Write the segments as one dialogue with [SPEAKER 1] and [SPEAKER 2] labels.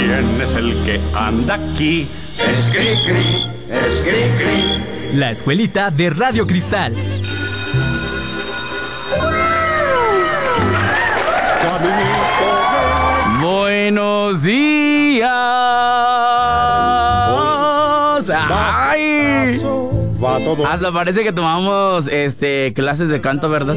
[SPEAKER 1] ¿Quién es el que anda aquí? Es Cricri, es Cricri.
[SPEAKER 2] La escuelita de Radio Cristal.
[SPEAKER 3] Buenos días. ¡Ay! Hasta parece que tomamos clases de canto, ¿verdad?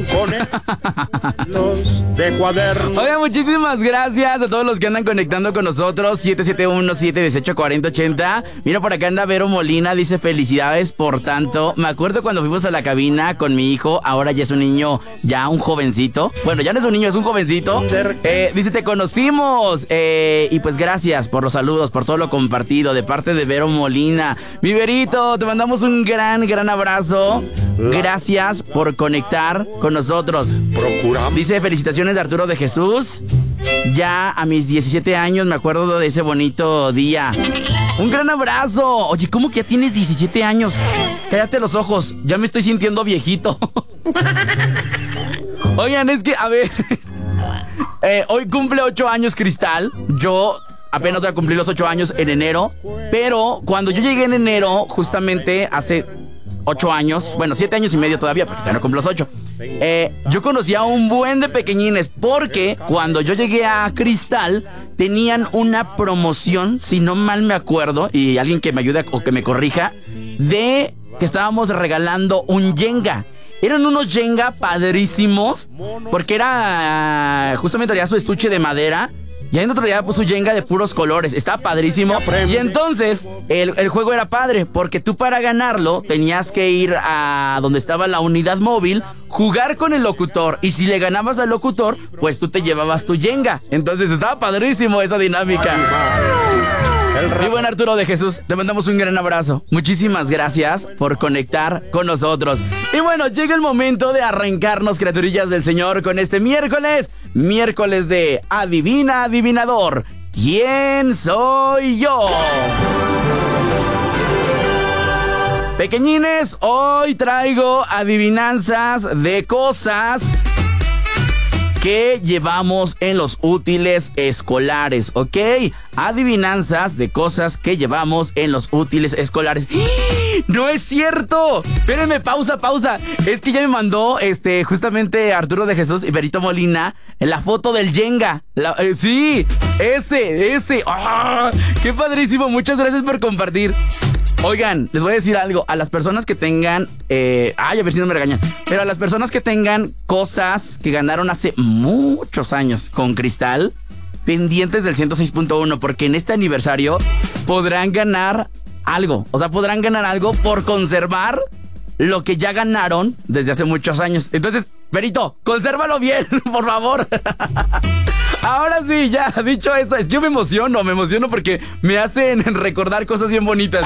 [SPEAKER 1] De cuaderno.
[SPEAKER 3] Oigan, muchísimas gracias a todos los que andan conectando con nosotros. 771-718-4080. Mira, por acá anda Vero Molina, dice felicidades por tanto. Me acuerdo cuando fuimos a la cabina con mi hijo, ahora ya es un niño, ya un jovencito. Bueno, ya no es un niño, es un jovencito. Dice, te conocimos. Y pues gracias por los saludos, por todo lo compartido de parte de Vero Molina. Mi Verito, te mandamos un gran abrazo. Gracias por conectar con nosotros. Dice, felicitaciones de Arturo de Jesús. Ya a mis 17 años me acuerdo de ese bonito día. Un gran abrazo. Oye, ¿cómo que ya tienes 17 años? Cállate los ojos, ya me estoy sintiendo viejito. Oigan, es que, a ver, hoy cumple 8 años Cristal. Yo apenas voy a cumplir los 8 años en enero. Pero cuando yo llegué en enero, justamente hace 8 años, bueno, 7 años y medio todavía, porque ya no cumplo los 8. Yo conocí a un buen de pequeñines, porque cuando yo llegué a Cristal, tenían una promoción, si no mal me acuerdo, y alguien que me ayude o que me corrija, de que estábamos regalando un Jenga. Eran unos Jenga padrísimos, porque era justamente ya su estuche de madera. Y ahí en otro día puso Jenga de puros colores. Estaba padrísimo. Y entonces el juego era padre, porque tú para ganarlo tenías que ir a donde estaba la unidad móvil, jugar con el locutor. Y si le ganabas al locutor, pues tú te llevabas tu Jenga. Entonces estaba padrísimo esa dinámica. Y buen Arturo de Jesús, te mandamos un gran abrazo. Muchísimas gracias por conectar con nosotros. Y bueno, llega el momento de arrancarnos, criaturillas del Señor, con este miércoles de Adivina Adivinador. ¿Quién soy yo? Pequeñines, hoy traigo adivinanzas de cosas que llevamos en los útiles escolares, ¿ok? Adivinanzas de cosas que llevamos en los útiles escolares. ¡No es cierto! Espérenme, pausa. Es que ya me mandó justamente Arturo de Jesús y Verito Molina la foto del Jenga. Sí, ese. ¡Ah! ¡Qué padrísimo! Muchas gracias por compartir. Oigan, les voy a decir algo. A las personas que tengan... a ver si no me regañan. Pero a las personas que tengan cosas que ganaron hace muchos años con Cristal, pendientes del 106.1, porque en este aniversario podrán ganar algo. O sea, podrán ganar algo por conservar lo que ya ganaron desde hace muchos años. Entonces, Perito, consérvalo bien, por favor. Ahora sí, ya, dicho esto, es que yo me emociono porque me hacen recordar cosas bien bonitas.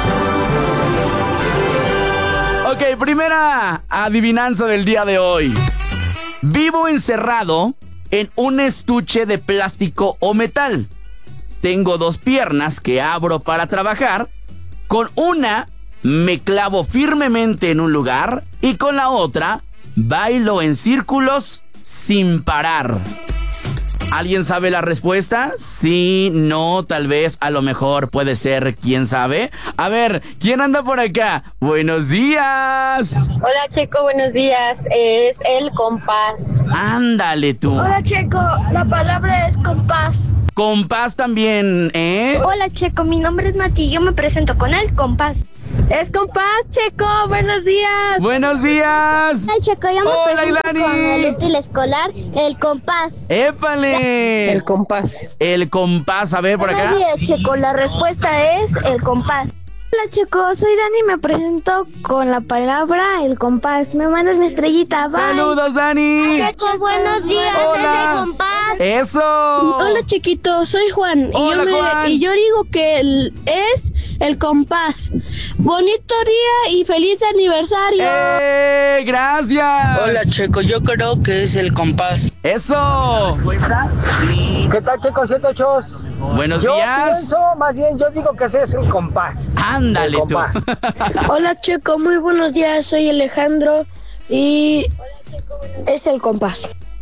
[SPEAKER 3] Ok, primera adivinanza del día de hoy. Vivo encerrado en un estuche de plástico o metal. Tengo 2 piernas que abro para trabajar. Con una me clavo firmemente en un lugar y con la otra bailo en círculos sin parar. ¿Alguien sabe la respuesta? Sí, no, tal vez, a lo mejor, puede ser, ¿quién sabe? A ver, ¿quién anda por acá? ¡Buenos días!
[SPEAKER 4] Hola, Checo, buenos días. Es el compás.
[SPEAKER 3] Ándale tú.
[SPEAKER 5] Hola, Checo, la palabra es compás.
[SPEAKER 3] Compás también, ¿eh?
[SPEAKER 5] Hola, Checo, mi nombre es Mati y yo me presento con el compás.
[SPEAKER 4] Es compás, Checo, buenos días.
[SPEAKER 3] ¡Buenos días!
[SPEAKER 5] Hola, Checo, yo me presento
[SPEAKER 3] Ilani
[SPEAKER 5] con el útil escolar, el compás.
[SPEAKER 3] ¡Épale!
[SPEAKER 6] El compás.
[SPEAKER 3] El compás, a ver, por acá.
[SPEAKER 5] Buenos días, Checo, la respuesta es el compás. Hola, Checo, soy Dani y me presento con la palabra el compás. Me mandas mi estrellita, bye.
[SPEAKER 3] ¡Saludos, Dani!
[SPEAKER 5] Checo, buenos días,
[SPEAKER 3] Hola.
[SPEAKER 5] es el compás.
[SPEAKER 3] ¡Eso!
[SPEAKER 7] Hola, chiquito, soy Juan.
[SPEAKER 3] Hola, Juan.
[SPEAKER 7] Y yo digo que es el compás. Bonito día y feliz aniversario.
[SPEAKER 3] ¡Gracias!
[SPEAKER 6] Hola, Checo, yo creo que es el compás.
[SPEAKER 3] ¡Eso!
[SPEAKER 8] ¿Qué tal, Checo? 7-8.
[SPEAKER 3] Buenos
[SPEAKER 8] Yo
[SPEAKER 3] días.
[SPEAKER 8] pienso, más bien, yo digo que ese es el compás.
[SPEAKER 3] Ándale
[SPEAKER 8] El
[SPEAKER 3] tú.
[SPEAKER 8] compás.
[SPEAKER 7] Hola, Checo, muy buenos días. Soy Alejandro y es el compás.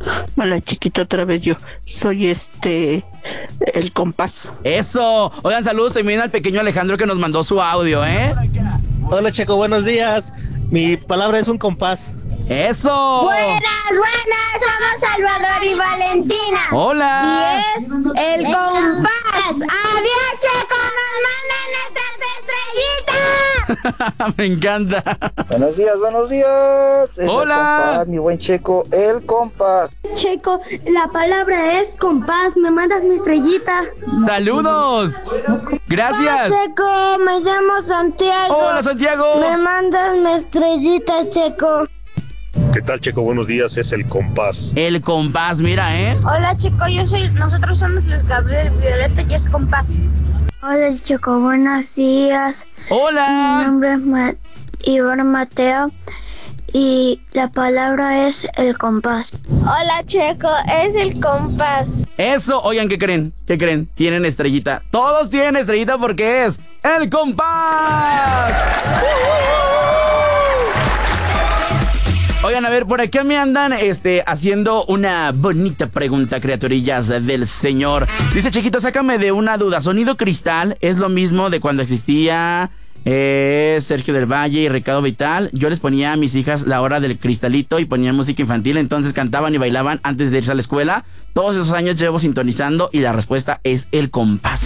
[SPEAKER 9] Hola, chiquito, otra vez yo. Soy el compás.
[SPEAKER 3] Eso. Oigan, saludos también al pequeño Alejandro que nos mandó su audio, ¿eh?
[SPEAKER 10] Hola, Checo, buenos días. Mi palabra es un compás.
[SPEAKER 3] ¡Eso!
[SPEAKER 5] Buenas, somos Salvador y Valentina.
[SPEAKER 3] ¡Hola!
[SPEAKER 5] Y es el compás. Adiós, Checo, nos mandan nuestras estrellitas.
[SPEAKER 3] Me encanta.
[SPEAKER 11] Buenos días. Es
[SPEAKER 3] Hola.
[SPEAKER 11] El compás, mi buen Checo, el compás.
[SPEAKER 5] Checo, la palabra es compás. ¿Me mandas mi estrellita?
[SPEAKER 3] ¡Saludos! ¡Gracias!
[SPEAKER 5] Hola, Checo, me llamo Santiago.
[SPEAKER 3] ¡Hola, Santiago!
[SPEAKER 5] ¿Me mandas mi estrellita, Checo?
[SPEAKER 12] ¿Qué tal, Checo? Buenos días, es el compás.
[SPEAKER 3] El compás, mira, ¿eh?
[SPEAKER 5] Hola, Checo, nosotros somos los Gabriel Violeta y es compás. Hola, Checo, buenos días.
[SPEAKER 3] Hola.
[SPEAKER 5] Mi nombre es Iván Mateo y la palabra es el compás. Hola, Checo, es el compás.
[SPEAKER 3] Eso, oigan, ¿qué creen? ¿Qué creen? Tienen estrellita. Todos tienen estrellita porque es el compás. Oigan, a ver, por aquí me andan haciendo una bonita pregunta, criaturillas del Señor. Dice, chiquito, sácame de una duda. ¿Sonido Cristal es lo mismo de cuando existía Sergio del Valle y Ricardo Vital? Yo les ponía a mis hijas la hora del cristalito y ponían música infantil, entonces cantaban y bailaban antes de irse a la escuela. Todos esos años llevo sintonizando y la respuesta es el compás.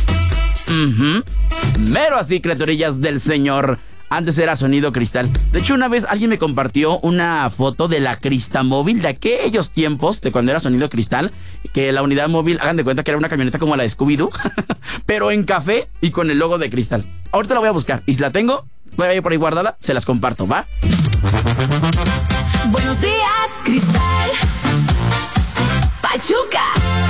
[SPEAKER 3] Mero así, criaturillas del Señor. Antes era Sonido Cristal. De hecho, una vez alguien me compartió una foto de la Cristamóvil de aquellos tiempos, de cuando era Sonido Cristal, que la unidad móvil, hagan de cuenta que era una camioneta como la de Scooby-Doo, pero en café y con el logo de Cristal. Ahorita la voy a buscar y si la tengo, todavía por ahí guardada, se las comparto, ¿va?
[SPEAKER 13] Buenos días, Cristal. Pachuca.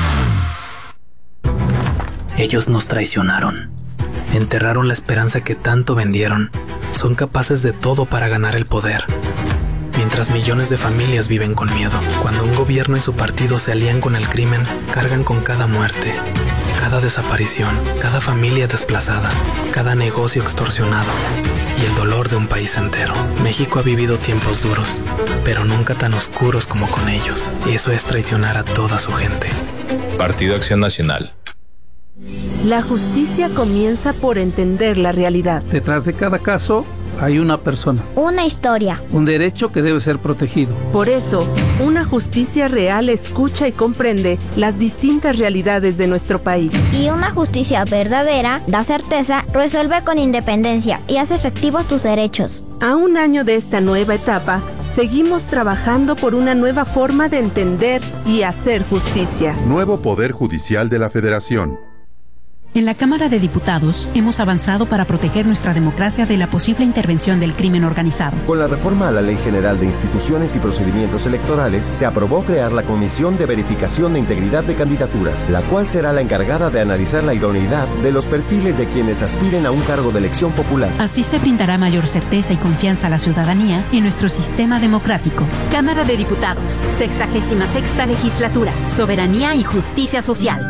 [SPEAKER 14] Ellos nos traicionaron. Enterraron la esperanza que tanto vendieron. Son capaces de todo para ganar el poder. Mientras millones de familias viven con miedo. Cuando un gobierno y su partido se alían con el crimen, cargan con cada muerte, cada desaparición, cada familia desplazada, cada negocio extorsionado y el dolor de un país entero. México ha vivido tiempos duros, pero nunca tan oscuros como con ellos. Y eso es traicionar a toda su gente.
[SPEAKER 15] Partido Acción Nacional.
[SPEAKER 16] La justicia comienza por entender la realidad.
[SPEAKER 17] Detrás de cada caso hay una persona.
[SPEAKER 5] Una historia.
[SPEAKER 17] Un derecho que debe ser protegido.
[SPEAKER 16] Por eso, una justicia real escucha y comprende las distintas realidades de nuestro país.
[SPEAKER 5] Y una justicia verdadera da certeza, resuelve con independencia y hace efectivos tus derechos.
[SPEAKER 16] A un año de esta nueva etapa, seguimos trabajando por una nueva forma de entender y hacer justicia.
[SPEAKER 18] Nuevo Poder Judicial de la Federación.
[SPEAKER 19] En la Cámara de Diputados hemos avanzado para proteger nuestra democracia de la posible intervención del crimen organizado.
[SPEAKER 20] Con la reforma a la Ley General de Instituciones y Procedimientos Electorales, se aprobó crear la Comisión de Verificación de Integridad de Candidaturas, la cual será la encargada de analizar la idoneidad de los perfiles de quienes aspiren a un cargo de elección popular.
[SPEAKER 19] Así se brindará mayor certeza y confianza a la ciudadanía en nuestro sistema democrático.
[SPEAKER 21] Cámara de Diputados, 66ª Legislatura, Soberanía y Justicia Social.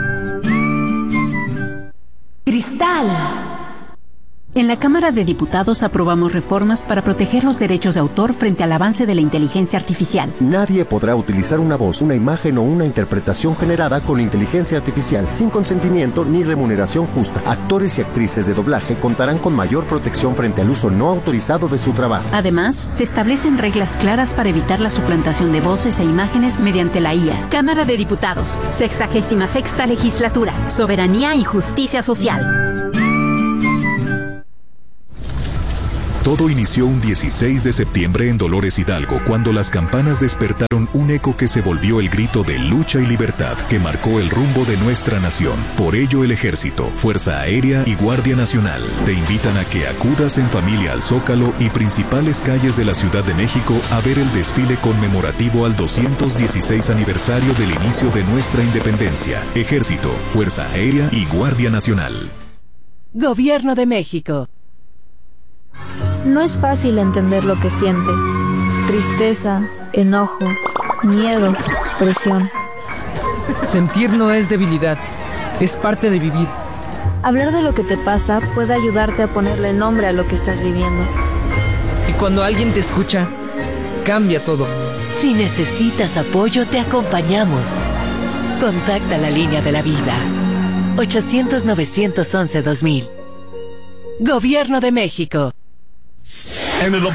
[SPEAKER 19] Cristal. En la Cámara de Diputados aprobamos reformas para proteger los derechos de autor frente al avance de la inteligencia artificial.
[SPEAKER 20] Nadie podrá utilizar una voz, una imagen o una interpretación generada con inteligencia artificial sin consentimiento ni remuneración justa. Actores y actrices de doblaje contarán con mayor protección frente al uso no autorizado de su trabajo.
[SPEAKER 19] Además, se establecen reglas claras para evitar la suplantación de voces e imágenes mediante la IA.
[SPEAKER 21] Cámara de Diputados, 66ª Legislatura, Soberanía y Justicia Social.
[SPEAKER 22] Todo inició un 16 de septiembre en Dolores Hidalgo, cuando las campanas despertaron un eco que se volvió el grito de lucha y libertad que marcó el rumbo de nuestra nación. Por ello, el Ejército, Fuerza Aérea y Guardia Nacional te invitan a que acudas en familia al Zócalo y principales calles de la Ciudad de México a ver el desfile conmemorativo al 216 aniversario del inicio de nuestra independencia. Ejército, Fuerza Aérea y Guardia Nacional.
[SPEAKER 23] Gobierno de México.
[SPEAKER 24] No es fácil entender lo que sientes. Tristeza, enojo, miedo, presión.
[SPEAKER 25] Sentir no es debilidad, es parte de vivir.
[SPEAKER 24] Hablar de lo que te pasa puede ayudarte a ponerle nombre a lo que estás viviendo.
[SPEAKER 25] Y cuando alguien te escucha, cambia todo.
[SPEAKER 23] Si necesitas apoyo, te acompañamos. Contacta la línea de la vida. 800-911-2000. Gobierno de México.
[SPEAKER 1] En el